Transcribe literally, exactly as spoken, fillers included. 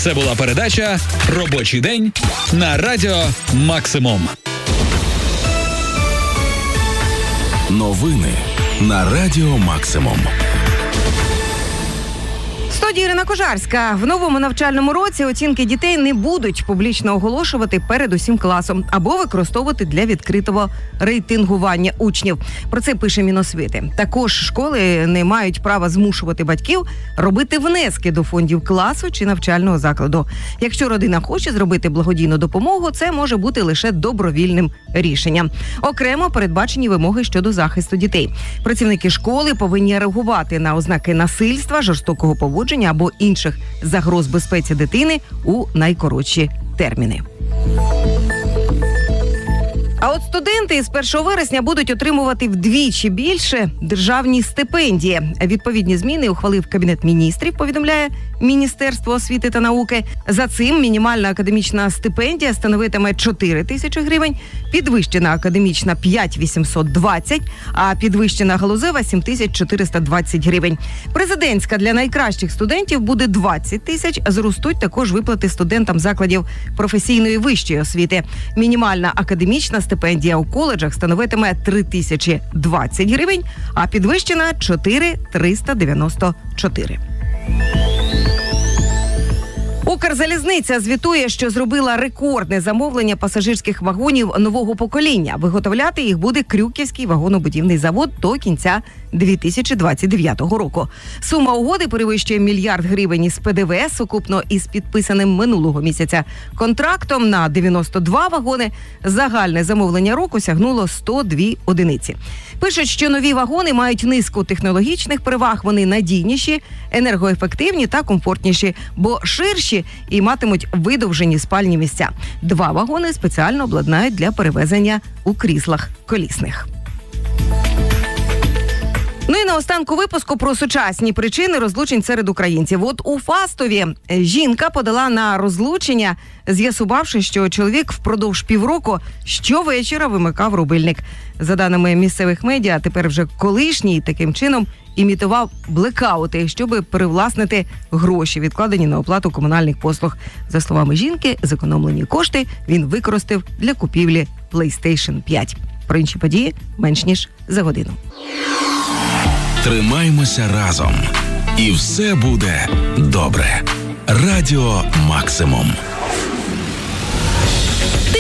Це була передача «Робочий день» на Радіо Максимум. Новини на Радіо Максимум. Студія Ірина Кожарська. В новому навчальному році оцінки дітей не будуть публічно оголошувати перед усім класом або використовувати для відкритого рейтингування учнів. Про це пише Міносвіти. Також школи не мають права змушувати батьків робити внески до фондів класу чи навчального закладу. Якщо родина хоче зробити благодійну допомогу, це може бути лише добровільним рішенням. Окремо передбачені вимоги щодо захисту дітей. Працівники школи повинні реагувати на ознаки насильства, жорстокого поводження або інших загроз безпеці дитини у найкоротші терміни. А от студенти з першого вересня будуть отримувати вдвічі більше державні стипендії. Відповідні зміни ухвалив Кабінет міністрів, повідомляє Міністерство освіти та науки. За цим мінімальна академічна стипендія становитиме чотири тисячі гривень, підвищена академічна – п'ять тисяч вісімсот двадцять, а підвищена галузева – сім тисяч чотириста двадцять гривень. Президентська для найкращих студентів буде двадцять тисяч. Зростуть також виплати студентам закладів професійної вищої освіти. Мінімальна академічна стипендія у коледжах становитиме три тисячі двадцять гривень, а підвищена – чотири тисячі триста дев'яносто чотири. Укрзалізниця звітує, що зробила рекордне замовлення пасажирських вагонів нового покоління. Виготовляти їх буде Крюківський вагонобудівний завод до кінця дві тисячі двадцять дев'ятого року. Сума угоди перевищує мільярд гривень із ПДВ, сукупно із підписаним минулого місяця контрактом на дев'яносто два вагони. Загальне замовлення року сягнуло сто дві одиниці. Пишуть, що нові вагони мають низку технологічних переваг, вони надійніші, енергоефективні та комфортніші, бо ширші і матимуть видовжені спальні місця. Два вагони спеціально обладнають для перевезення у кріслах колісних. Ну і наостанку випуску про сучасні причини розлучень серед українців. От у Фастові жінка подала на розлучення, з'ясувавши, що чоловік впродовж півроку щовечора вимикав рубильник. За даними місцевих медіа, тепер вже колишній таким чином імітував блекаути, щоб перевласнити гроші, відкладені на оплату комунальних послуг. За словами жінки, зекономлені кошти він використав для купівлі плейстейшн п'ять. Про інші події менш ніж за годину. Тримаймося разом. І все буде добре. Радіо Максимум.